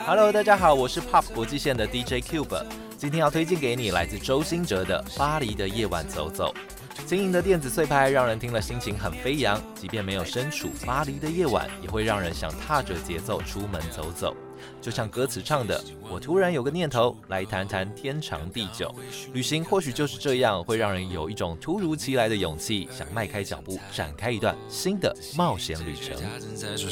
Hello， 大家好，我是 Pop 国际线的 DJ Cube， 今天要推荐给你来自周兴哲的《巴黎的夜晚走走》。轻盈的电子碎拍让人听了心情很飞扬，即便没有身处巴黎的夜晚，也会让人想踏着节奏出门走走。就像歌词唱的，我突然有个念头，来谈谈天长地久。旅行或许就是这样，会让人有一种突如其来的勇气，想迈开脚步，展开一段新的冒险旅程。